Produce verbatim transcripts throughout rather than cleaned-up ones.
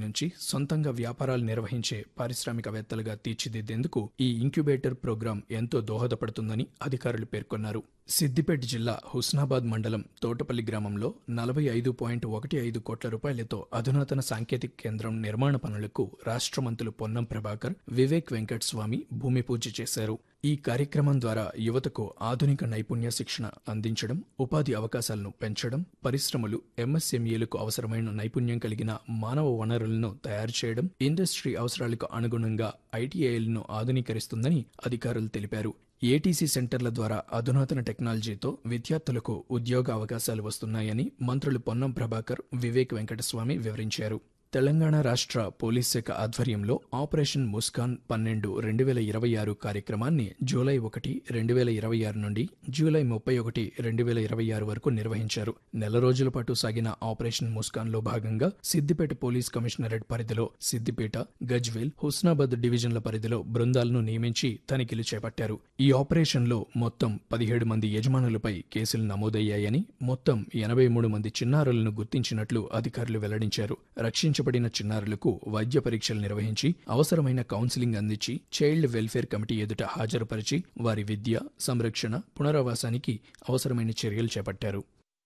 నుంచి సొంతంగా వ్యాపారాలు నిర్వహించే పారిశ్రామికవేత్తలుగా తీర్చిదిద్దేందుకు ఈ ఇంక్యుబేటర్ ప్రోగ్రాం ఎంతో దోహదపడుతుందని అధికారులు పేర్కొన్నారు. సిద్దిపేట జిల్లా హుస్నాబాద్ మండలం తోటపల్లి గ్రామంలో నలభై ఐదు పాయింట్ ఒకటి ఐదు కోట్ల రూపాయలతో అధునాతన సాంకేతిక కేంద్రం నిర్మాణ పనులకు రాష్ట్ర మంత్రులు పొన్నం ప్రభాకర్, వివేక్ వెంకటస్వామి భూమి పూజ చేశారు. ఈ కార్యక్రమం ద్వారా యువతకు ఆధునిక నైపుణ్య శిక్షణ అందించడం, ఉపాధి అవకాశాలను పెంచడం, పరిశ్రమలు, ఎంఎస్ఎంఈలకు అవసరమైన నైపుణ్యం కలిగిన మానవ వనరులను తయారు చేయడం, ఇండస్ట్రీ అవసరాలకు అనుగుణంగా ఐటీఐలను ఆధునీకరిస్తుందని అధికారులు తెలిపారు. ఏటీసీ సెంటర్ల ద్వారా అధునాతన టెక్నాలజీతో విద్యార్థులకు ఉద్యోగ అవకాశాలు వస్తున్నాయని మంత్రులు పొన్నం ప్రభాకర్, వివేక్ వెంకటస్వామి వివరించారు. తెలంగాణ రాష్ట్ర పోలీస్ శాఖ ఆధ్వర్యంలో ఆపరేషన్ ముస్కాన్ పన్నెండు రెండు వేల ఇరవై ఆరు కార్యక్రమాన్ని జూలై ఒకటి రెండు వేల ఇరవై ఆరు నుండి జూలై ముప్పై ఒకటి రెండు వేల ఇరవై ఆరు వరకు నిర్వహించారు. నెల రోజుల పాటు సాగిన ఆపరేషన్ ముస్కాన్ లో భాగంగా సిద్దిపేట పోలీస్ కమిషనరేట్ పరిధిలో సిద్దిపేట, గజ్వేల్, హుస్నాబాద్ డివిజన్ల పరిధిలో బృందాలను నియమించి తనిఖీలు చేపట్టారు. ఈ ఆపరేషన్ లో మొత్తం పదిహేడు మంది యజమానులపై కేసులు నమోదయ్యాయని, మొత్తం ఎనభై మూడు మంది చిన్నారులను గుర్తించినట్లు అధికారులు వెల్లడించారు. రక్షించబడిన చిన్నారులకు వైద్య పరీక్షలు నిర్వహించి అవసరమైన కౌన్సిలింగ్ అందించి చైల్డ్ వెల్ఫేర్ కమిటీ ఎదుట హాజరుపరిచి వారి విద్య, సంరక్షణ, పునరావాసానికి అవసరమైన చర్యలు చేపట్టారు.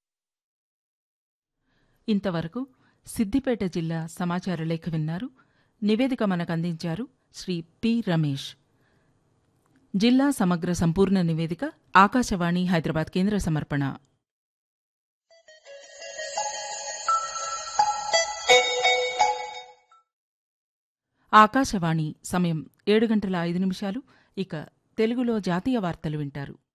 ఇంతవరకు సిద్దిపేట జిల్లా సమాచార లేఖ విన్నారు. నివేదిక మనకు అందించారు శ్రీ పి రమేష్. జిల్లా సమగ్ర సంపూర్ణ నివేదిక ఆకాశవాణి హైదరాబాద్ కేంద్ర సమర్పణ. ఆకాశవాణి సమయం ఏడు గంటల ఐదు నిమిషాలు. ఇక తెలుగులో జాతీయ వార్తలు వింటారు.